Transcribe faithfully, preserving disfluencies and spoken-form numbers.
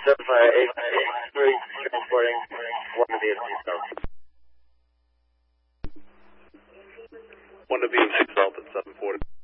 seven five eight three transporting one to be at six South. One to be at six South at seven forty.